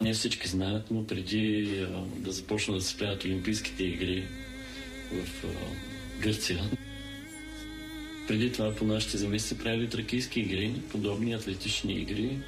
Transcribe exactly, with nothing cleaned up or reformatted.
Не всички знаят, но преди а, да започнат да се правят Олимпийските игри в а, Гърция, преди това по нашите земи се правили тракийски игри, подобни атлетични игри,